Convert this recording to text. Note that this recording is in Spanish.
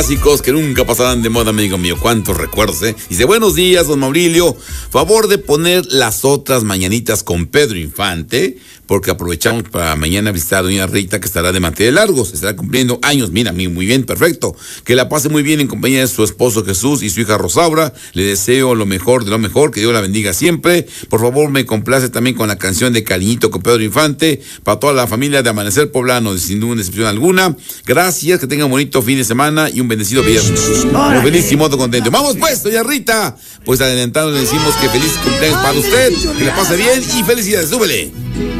clásicos que nunca pasarán de moda, amigo mío. Cuántos recuerdos, ¿eh? Dice, buenos días, don Maurilio. Favor de poner las otras mañanitas con Pedro Infante, porque aprovechamos para mañana visitar a doña Rita, que estará de manteles largos, estará cumpliendo años. Mira, muy bien, perfecto. Que la pase muy bien en compañía de su esposo Jesús y su hija Rosaura. Le deseo lo mejor de lo mejor, que Dios la bendiga siempre. Por favor, me complace también con la canción de Cariñito con Pedro Infante, para toda la familia de Amanecer Poblano, sin ninguna excepción alguna. Gracias, que tengan un bonito fin de semana y un bendecido viernes. Muy feliz y modo contento. Vamos pues, doña Rita. Pues adelantando le decimos que feliz cumpleaños para usted, que le pase bien y felicidades. Súbele.